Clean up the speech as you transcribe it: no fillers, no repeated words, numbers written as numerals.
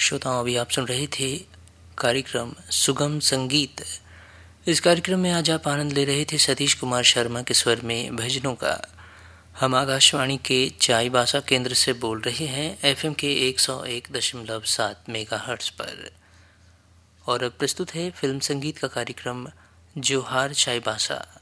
श्रोताओं, अभी आप सुन रहे थे कार्यक्रम सुगम संगीत। इस कार्यक्रम में आज आप आनंद ले रहे थे सतीश कुमार शर्मा के स्वर में भजनों का। हम आकाशवाणी के चाईबासा केंद्र से बोल रहे हैं एफएम के 101.7 मेगाहर्ट्ज पर। और अब प्रस्तुत है फिल्म संगीत का कार्यक्रम जोहार चाईबासा।